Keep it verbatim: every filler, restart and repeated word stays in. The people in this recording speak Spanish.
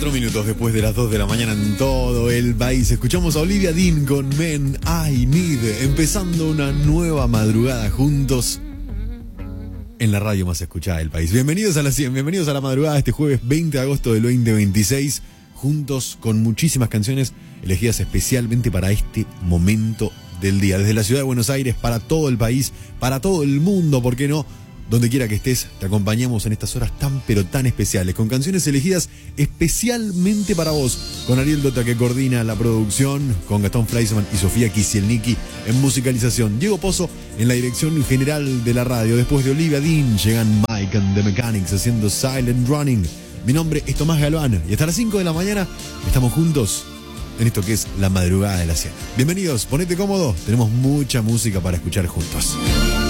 Cuatro minutos después de las dos de la mañana en todo el país. Escuchamos a Olivia Dean con Men I Need, empezando una nueva madrugada juntos en la radio más escuchada del país. Bienvenidos a la cien, bienvenidos a la madrugada este jueves veinte de agosto del veinte veintiséis, juntos con muchísimas canciones elegidas especialmente para este momento del día. Desde la ciudad de Buenos Aires, para todo el país, para todo el mundo, ¿por qué no? Donde quiera que estés, te acompañamos en estas horas tan pero tan especiales, con canciones elegidas especialmente para vos, con Ariel Dota que coordina la producción, con Gastón Fleischmann y Sofía Kisielniki en musicalización, Diego Pozo en la dirección general de la radio. Después de Olivia Dean llegan Mike and the Mechanics haciendo Silent Running. Mi nombre es Tomás Galván y hasta las cinco de la mañana estamos juntos en esto que es la madrugada de la cien. Bienvenidos, ponete cómodo, tenemos mucha música para escuchar juntos.